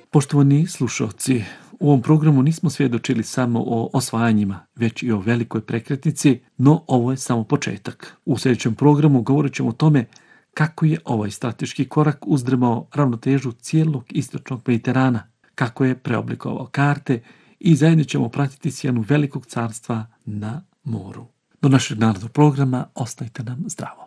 Poštovani slušalci, u ovom programu nismo svjedočili samo o osvajanjima, već i o velikoj prekretnici, no ovo je samo početak. U sljedećem programu govorit ćemo o tome kako je ovaj strateški korak uzdrmao ravnotežu cijelog istočnog Mediterana, kako je preoblikovao karte i zajedno ćemo pratiti sjenu velikog carstva na moru. Do našeg narodnog programa ostajte nam zdravo.